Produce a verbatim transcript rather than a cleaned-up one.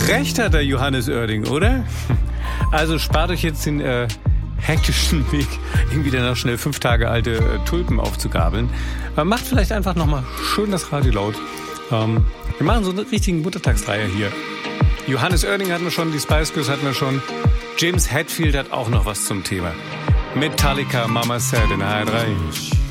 Recht hat der Johannes Oerding, oder? Also spart euch jetzt den äh, hektischen Weg, irgendwie dann noch schnell fünf Tage alte äh, Tulpen aufzugabeln. Äh, macht vielleicht einfach nochmal schön das Radio laut. Ähm, wir machen so einen richtigen Muttertagsdreier hier. Johannes Oerding hatten wir schon, die Spice Girls hatten wir schon. James Hetfield hat auch noch was zum Thema. Metallica, Mama Said in H R drei.